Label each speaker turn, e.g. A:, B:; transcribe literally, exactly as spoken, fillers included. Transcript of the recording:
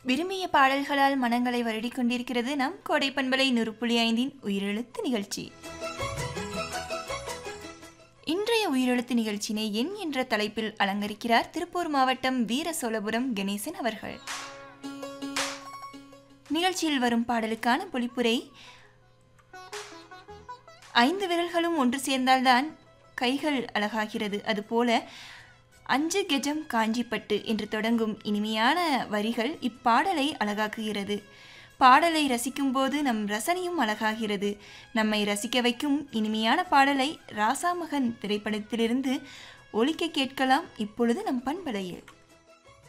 A: விரும்பிய பாடல்களால் மனங்களை வருடிக் கொண்டிருக்கிறது நம் கோடை பண்பலை நூறு புள்ளி ஐந்தின் உயிரெழுத்து நிகழ்ச்சி. இன்றைய உயிரெழுத்து நிகழ்ச்சியினை எண் என்ற தலைப்பில் அலங்கரிக்கிறார் திருப்பூர் மாவட்டம் வீர சோழபுரம் கணேசன் அவர்கள். நிகழ்ச்சியில் வரும் பாடலுக்கான பொழிப்புரை: ஐந்து விரல்களும் ஒன்று சேர்ந்தால்தான் கைகள் அழகாகிறது, அதுபோல அஞ்சு கெஜம் காஞ்சிப்பட்டு என்று தொடங்கும் இனிமையான வரிகள் இப்பாடலை அழகாக்குகிறது. பாடலை ரசிக்கும் போது நம் ரசனையும் அழகாகிறது. நம்மை ரசிக்க வைக்கும் இனிமையான பாடலை ராசாமகன் திரைப்படத்திலிருந்து ஒலிக்க கேட்கலாம் இப்பொழுது நம் பண்பலையில்.